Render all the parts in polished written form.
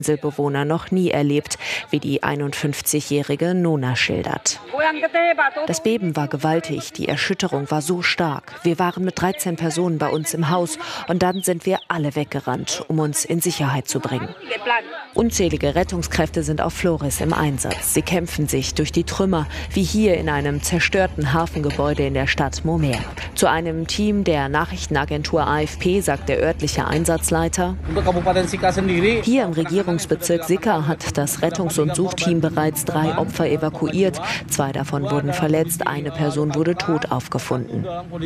Inselbewohner noch nie erlebt, wie die 51-jährige Nona schildert. Das Beben war gewaltig, die Erschütterung war so stark. Wir waren mit 13 Personen bei uns im Haus und dann sind wir alle weggerannt, um uns in Sicherheit zu bringen. Unzählige Rettungskräfte sind auf Flores im Einsatz. Sie kämpfen sich durch die Trümmer, wie hier in einem zerstörten Hafengebäude in der Stadt Momer. Zu einem Team der Nachrichtenagentur AFP sagt der örtliche Einsatzleiter: Hier im Regierungsbezirk Sika hat das Rettungs- und Suchteam bereits 3 Opfer evakuiert. 2 davon wurden verletzt, eine Person wurde tot aufgefunden.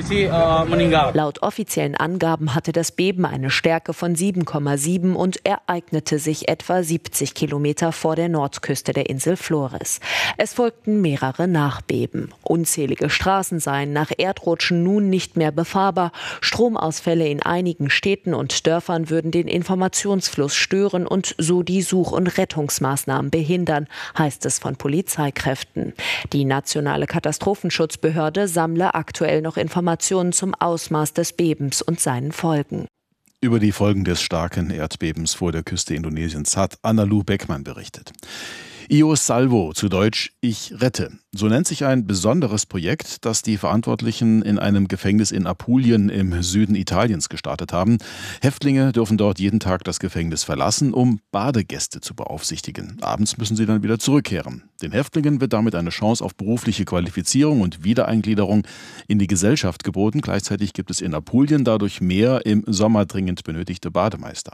Laut offiziellen Angaben hatte das Beben eine Stärke von 7,7 und ereignete sich etwa 70 Kilometer vor der Nordküste der Insel Flores. Es folgten mehrere Nachbeben. Unzählige Straßen seien nach Erdrutschen nun nicht mehr befahrbar. Stromausfälle in einigen Städten und Dörfern würden den Informationsfluss stören und so die Such- und Rettungsmaßnahmen behindern, heißt es von Polizeikräften. Die nationale Katastrophenschutzbehörde sammle aktuell noch Informationen zum Ausmaß des Bebens und seinen Folgen. Über die Folgen des starken Erdbebens vor der Küste Indonesiens hat Anna-Lu Beckmann berichtet. Io Salvo, zu Deutsch Ich rette. So nennt sich ein besonderes Projekt, das die Verantwortlichen in einem Gefängnis in Apulien im Süden Italiens gestartet haben. Häftlinge dürfen dort jeden Tag das Gefängnis verlassen, um Badegäste zu beaufsichtigen. Abends müssen sie dann wieder zurückkehren. Den Häftlingen wird damit eine Chance auf berufliche Qualifizierung und Wiedereingliederung in die Gesellschaft geboten. Gleichzeitig gibt es in Apulien dadurch mehr im Sommer dringend benötigte Bademeister.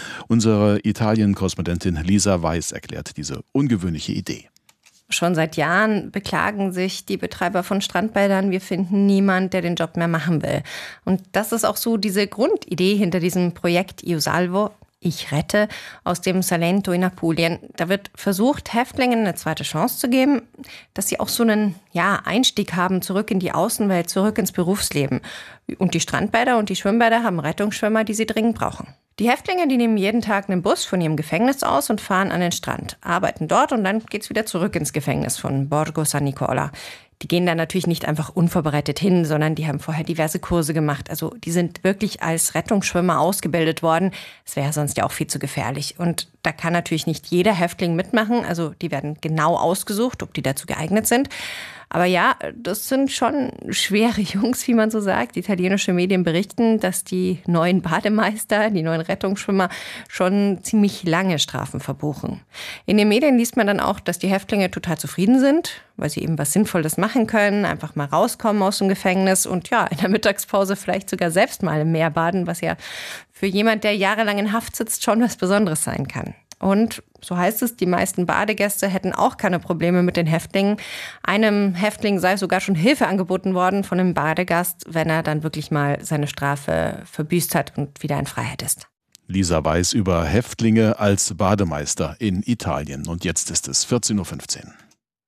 Unsere Italien-Korrespondentin Lisa Weiß erklärt diese ungewöhnliche Idee. Schon seit Jahren beklagen sich die Betreiber von Strandbädern, wir finden niemand, der den Job mehr machen will. Und das ist auch so diese Grundidee hinter diesem Projekt Io Salvo, Ich rette, aus dem Salento in Apulien. Da wird versucht, Häftlingen eine zweite Chance zu geben, dass sie auch so einen Einstieg haben, zurück in die Außenwelt, zurück ins Berufsleben. Und die Strandbäder und die Schwimmbäder haben Rettungsschwimmer, die sie dringend brauchen. Die Häftlinge, die nehmen jeden Tag einen Bus von ihrem Gefängnis aus und fahren an den Strand, arbeiten dort und dann geht's wieder zurück ins Gefängnis von Borgo San Nicola. Die gehen da natürlich nicht einfach unvorbereitet hin, sondern die haben vorher diverse Kurse gemacht. Also die sind wirklich als Rettungsschwimmer ausgebildet worden. Es wäre sonst ja auch viel zu gefährlich. Und da kann natürlich nicht jeder Häftling mitmachen. Also die werden genau ausgesucht, ob die dazu geeignet sind. Aber ja, das sind schon schwere Jungs, wie man so sagt. Italienische Medien berichten, dass die neuen Bademeister, die neuen Rettungsschwimmer schon ziemlich lange Strafen verbuchen. In den Medien liest man dann auch, dass die Häftlinge total zufrieden sind, weil sie eben was Sinnvolles machen können, einfach mal rauskommen aus dem Gefängnis und ja, in der Mittagspause vielleicht sogar selbst mal im Meer baden, was ja für jemand, der jahrelang in Haft sitzt, schon was Besonderes sein kann. Und so heißt es, die meisten Badegäste hätten auch keine Probleme mit den Häftlingen. Einem Häftling sei sogar schon Hilfe angeboten worden von einem Badegast, wenn er dann wirklich mal seine Strafe verbüßt hat und wieder in Freiheit ist. Lisa Weiß über Häftlinge als Bademeister in Italien. Und jetzt ist es 14:15 Uhr.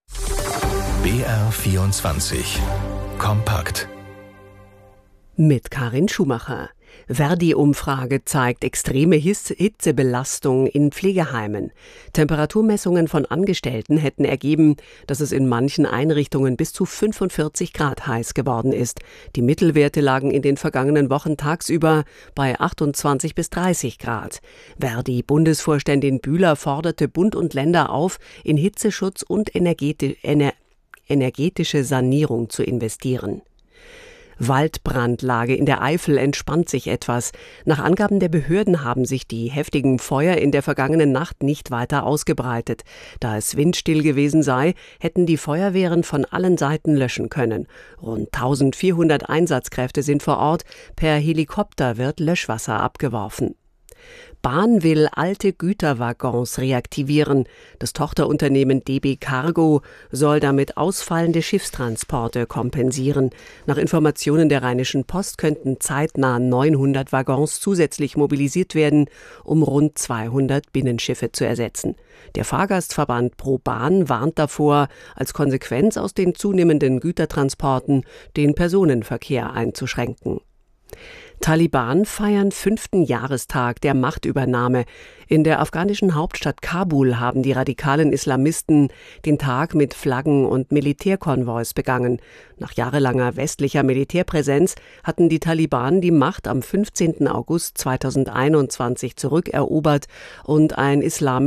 BR24 Kompakt mit Karin Schumacher. Verdi-Umfrage zeigt extreme Hitzebelastung in Pflegeheimen. Temperaturmessungen von Angestellten hätten ergeben, dass es in manchen Einrichtungen bis zu 45 Grad heiß geworden ist. Die Mittelwerte lagen in den vergangenen Wochen tagsüber bei 28 bis 30 Grad. Verdi-Bundesvorständin Bühler forderte Bund und Länder auf, in Hitzeschutz und energetische Sanierung zu investieren. Waldbrandlage in der Eifel entspannt sich etwas. Nach Angaben der Behörden haben sich die heftigen Feuer in der vergangenen Nacht nicht weiter ausgebreitet. Da es windstill gewesen sei, hätten die Feuerwehren von allen Seiten löschen können. Rund 1400 Einsatzkräfte sind vor Ort. Per Helikopter wird Löschwasser abgeworfen. Bahn will alte Güterwaggons reaktivieren. Das Tochterunternehmen DB Cargo soll damit ausfallende Schiffstransporte kompensieren. Nach Informationen der Rheinischen Post könnten zeitnah 900 Waggons zusätzlich mobilisiert werden, um rund 200 Binnenschiffe zu ersetzen. Der Fahrgastverband Pro Bahn warnt davor, als Konsequenz aus den zunehmenden Gütertransporten den Personenverkehr einzuschränken. Taliban feiern 5. Jahrestag der Machtübernahme. In der afghanischen Hauptstadt Kabul haben die radikalen Islamisten den Tag mit Flaggen und Militärkonvois begangen. Nach jahrelanger westlicher Militärpräsenz hatten die Taliban die Macht am 15. August 2021 zurückerobert und ein